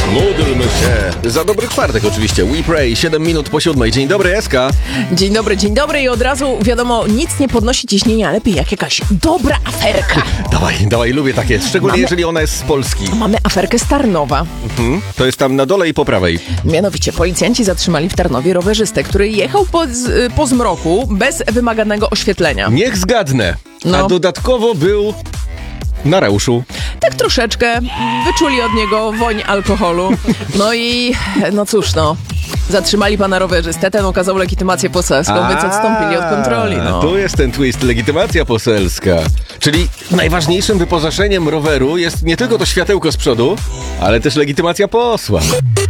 Módlmy się. Za dobry czwartek oczywiście. We pray. 7 minut po 7. Dzień dobry, Eska. Dzień dobry i od razu wiadomo, nic nie podnosi ciśnienia, lepiej jak jakaś dobra aferka. Dawaj, lubię takie, szczególnie jeżeli ona jest z Polski. Mamy aferkę z Tarnowa. To jest tam na dole i po prawej. Mianowicie policjanci zatrzymali w Tarnowie rowerzystę, który jechał po zmroku bez wymaganego oświetlenia. Niech zgadnę. No. A dodatkowo był na reuszu. Tak troszeczkę wyczuli od niego woń alkoholu. No i no cóż, zatrzymali pana rowerzystę, ten okazał legitymację poselską, więc odstąpili od kontroli. Tu jest ten twist, legitymacja poselska. Czyli najważniejszym wyposażeniem roweru jest nie tylko to światełko z przodu, ale też legitymacja posła.